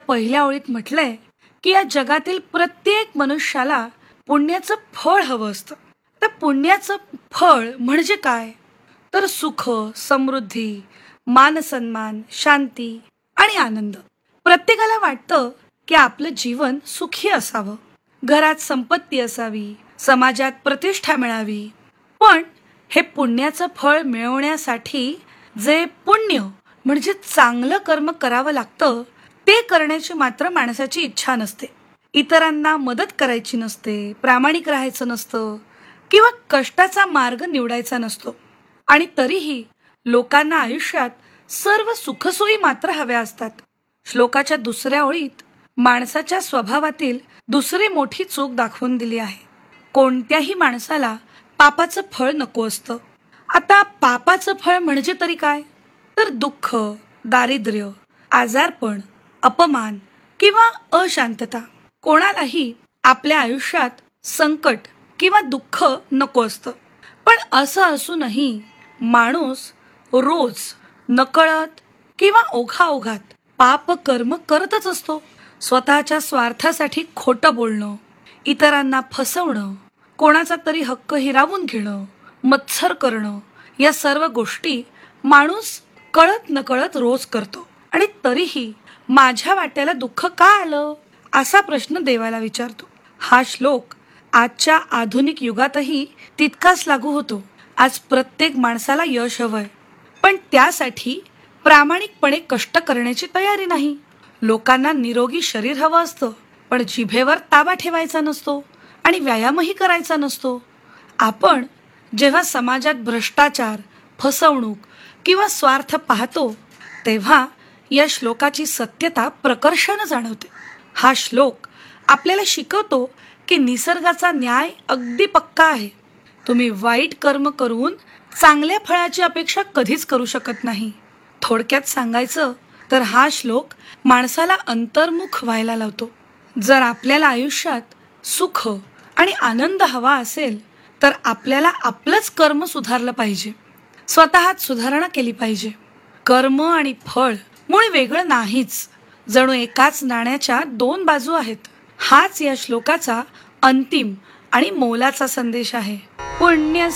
पहिल्या ओळीत म्हटलंय की या जगातील प्रत्येक मनुष्याला पुण्याचं फळ हवं असतं. तर पुण्याचं फळ म्हणजे काय? तर सुख, समृद्धी, मानसन्मान, शांती आणि आनंद. प्रत्येकाला वाटतं की आपलं जीवन सुखी असावं, घरात संपत्ती असावी, समाजात प्रतिष्ठा मिळावी. पण हे पुण्याचं फळ मिळवण्यासाठी जे पुण्य म्हणजे चांगलं कर्म करावं लागतं, ते करण्याची मात्र माणसाची इच्छा नसते. इतरांना मदत करायची नसते, प्रामाणिक राहायचं नसतं किंवा कष्टाचा मार्ग निवडायचा नसतो. आणि तरीही लोकांना आयुष्यात सर्व सुखसोयी मात्र हव्या असतात. श्लोकाच्या दुसऱ्या ओळीत माणसाच्या स्वभावातील दुसरी मोठी चूक दाखवून दिली आहे. कोणत्याही माणसाला पापाचं फळ नको असतं. आता पापाचं फळ म्हणजे तरी काय? तर दुःख, दारिद्र्य, आजारपण, अपमान किंवा अशांतता. कोणालाही आपल्या आयुष्यात संकट किंवा दुःख नको असतं. पण असं असूनही माणूस रोज नकळत किंवा ओघाओघात पाप कर्म करतच असतो. स्वतःच्या स्वार्थासाठी खोटं बोलणं, इतरांना फसवणं, कोणाचा तरी हक्क हिरावून घेणं, मत्सर करणं, या सर्व गोष्टी माणूस कळत नकळत रोज करतो. आणि तरीही माझ्या वाट्याला दुःख का आलं, असा प्रश्न देवाला विचारतो. हा श्लोक आजच्या आधुनिक युगातही तितकाच लागू होतो. आज प्रत्येक माणसाला यश हवंय, पण त्यासाठी प्रामाणिकपणे कष्ट करण्याची तयारी नाही. लोकांना निरोगी शरीर हवं असतं, पण जिभेवर ताबा ठेवायचा नसतो आणि व्यायामही करायचा नसतो. आपण जेव्हा समाजात भ्रष्टाचार, फसवणूक किंवा स्वार्थ पाहतो, तेव्हा या श्लोकाची सत्यता प्रकर्षानं जाणवते. हा श्लोक आपल्याला शिकवतो की निसर्गाचा न्याय अगदी पक्का आहे. तुम्ही वाईट कर्म करून चांगल्या फळाची अपेक्षा कधीच करू शकत नाही. थोडक्यात सांगायचं तर हा श्लोक माणसाला अंतर्मुख व्हायला लावतो. जर आपल्याला आयुष्यात सुख आणि आनंद हवा असेल, तर आपल्याला आपलंच कर्म सुधारलं पाहिजे, स्वतःत सुधारणा केली पाहिजे. कर्म आणि फळ मूळ वेगळं नाहीच, जणू एकाच नाण्याच्या दोन बाजू आहेत. हाच या श्लोकाचा अंतिम आणि मोलाचा संदेश आहे. पुण्य